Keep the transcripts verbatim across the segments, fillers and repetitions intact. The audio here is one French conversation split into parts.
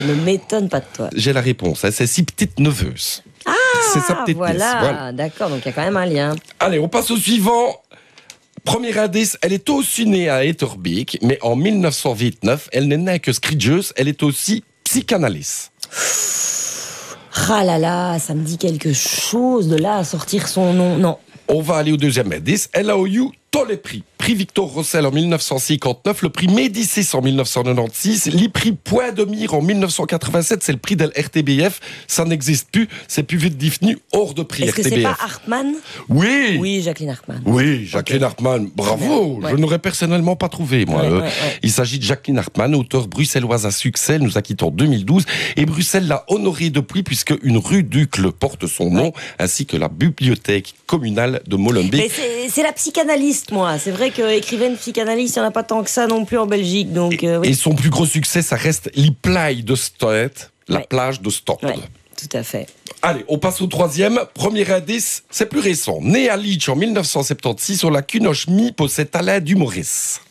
Ne m'étonne pas de toi. J'ai la réponse, hein, c'est six petites neveuses. Ah, c'est sa petite voilà. nièce. Voilà. D'accord, donc il y a quand même un lien. Allez, on passe au suivant. Premier indice, elle est aussi née à Etterbeek, mais en dix-neuf cent vingt-neuf, elle n'est née que scrigeuse, elle est aussi psychanalyste. Ah là là, ça me dit quelque chose de là à sortir son nom. Non. On va aller au deuxième indice. Elle a eu tous les prix. Prix Victor Rossel en dix-neuf cent cinquante-neuf, le prix Médicis en dix-neuf cent quatre-vingt-seize, le prix Point de Mire en dix-neuf cent quatre-vingt-sept, c'est le prix de l'R T B F. Ça n'existe plus, c'est plus vite devenu hors de prix. Est-ce R T B F. que c'est pas Hartmann? Oui. Oui, Jacqueline Hartmann. Oui, Jacqueline okay. Hartmann, bravo. Ouais. Je n'aurais personnellement pas trouvé, moi. Ouais, euh, ouais, ouais. Il s'agit de Jacqueline Hartmann, auteure bruxelloise à succès. Elle nous a quittés en deux mille douze. Et Bruxelles l'a honorée depuis, puisque une rue d'Ucle porte son nom, ouais. ainsi que la bibliothèque communale de Molenbeek. Mais c'est, c'est la psychanalyste, moi. C'est vrai que écrivaine psychanalyste, il n'y en a pas tant que ça non plus en Belgique. Donc, et, euh, oui. et son plus gros succès, ça reste l'Iplay de Stad, la ouais. plage de Stad. Ouais, tout à fait. Allez, on passe au troisième. Premier indice, c'est plus récent. Né à Leach en dix-neuf cent soixante-seize, sur la Cunoche-Mi possède talent d'humoriste.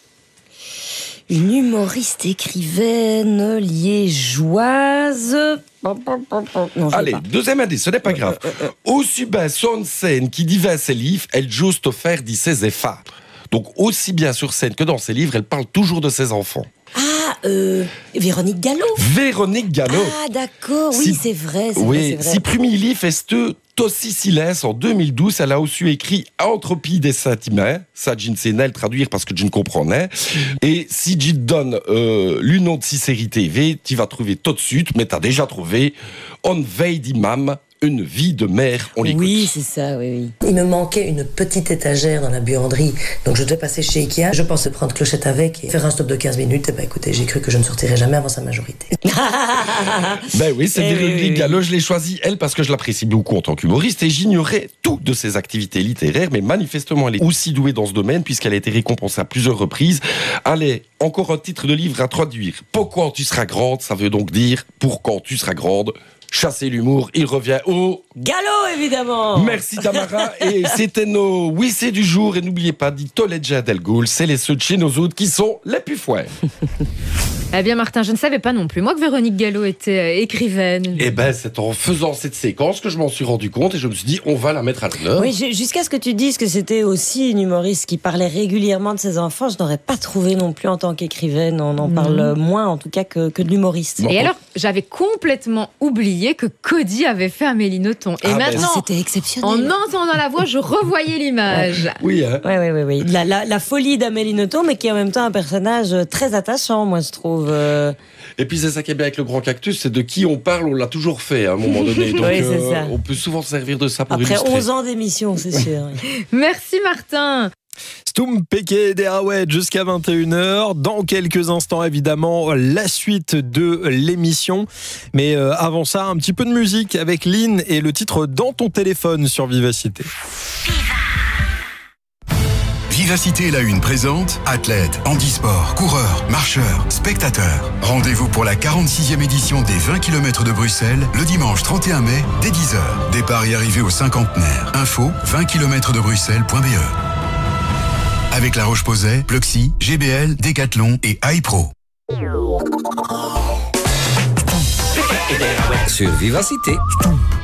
Une humoriste écrivaine liégeoise. Non, allez, pas. Deuxième indice, ce n'est pas grave. Euh, euh, euh. Aussi bien son scène qui divers ses livres, elle juste offert dit ses efforts. Donc, aussi bien sur scène que dans ses livres, elle parle toujours de ses enfants. Ah, euh, Véronique Gallo. Véronique Gallo. Ah, d'accord, oui, si, c'est vrai. C'est oui, vrai, c'est vrai. Si premier livre est Tossi Silence en deux mille douze, elle a aussi écrit Entropie des sentiments. Ça, je ne sais pas le traduire parce que je ne comprenais. Et si je te donne euh, le nom de si série T V, tu vas trouver tout de suite, mais tu as déjà trouvé On veille d'imam. Une vie de mère, on l'écoute. Oui, c'est ça, oui, oui. Il me manquait une petite étagère dans la buanderie, donc je devais passer chez Ikea. Je pensais prendre Clochette avec et faire un stop de quinze minutes. Et ben écoutez, j'ai cru que je ne sortirais jamais avant sa majorité. Ben oui, c'est eh Véronique oui, oui. Gallo. Je l'ai choisie, elle, parce que je l'apprécie beaucoup en tant qu'humoriste et j'ignorais tout de ses activités littéraires, mais manifestement, elle est aussi douée dans ce domaine puisqu'elle a été récompensée à plusieurs reprises. Allez, encore un titre de livre à traduire. Pourquoi tu seras grande, ça veut donc dire pour quand tu seras grande. Chasser l'humour, il revient au... Gallo, évidemment. Merci Tamara. Et c'était nos oui c'est du jour. Et n'oubliez pas, dit Toledja Del Gaulle, c'est les ceux de chez nos autres qui sont les plus fouets. Eh bien Martin, je ne savais pas non plus, moi, que Véronique Gallo était euh, écrivaine. Eh ben, c'est en faisant cette séquence que je m'en suis rendu compte et je me suis dit, on va la mettre à l'honneur. Oui, jusqu'à ce que tu dises que c'était aussi une humoriste qui parlait régulièrement de ses enfants, je n'aurais pas trouvé non plus en tant qu'écrivaine. On en mmh. parle moins, en tout cas, que, que de l'humoriste. Bon, et alors, j'avais complètement oublié que Cody avait fait Amélie Nothomb. Et ah maintenant, ben, c'était exceptionnel. En entendant la voix, je revoyais l'image. Oui, hein. Oui, oui, oui. oui. La, la, la folie d'Amélie Nothomb, mais qui est en même temps un personnage très attachant, moi, je trouve. Euh... Et puis, c'est ça qui est bien avec le Grand Cactus, c'est de qui on parle, on l'a toujours fait à un moment donné. Donc, oui, euh, ça. on peut souvent se servir de ça pour Après illustrer. onze ans d'émission, c'est sûr. Merci, Martin. Stoum Peke Derawet jusqu'à vingt et une heures. Dans quelques instants, évidemment, la suite de l'émission. Mais euh, avant ça, un petit peu de musique avec Lynn et le titre Dans ton téléphone sur Vivacité. Vivacité la une présente athlètes, handisport, coureurs, marcheurs, spectateurs. Rendez-vous pour la quarante-sixième édition des vingt kilomètres de Bruxelles le dimanche trente et un mai dès dix heures. Départ et arrivée au cinquantenaire. Info vingt kilomètres de Bruxelles point B E. Avec La Roche-Posay, Pluxee, G B L, Decathlon et iPro. Sur Vivacité.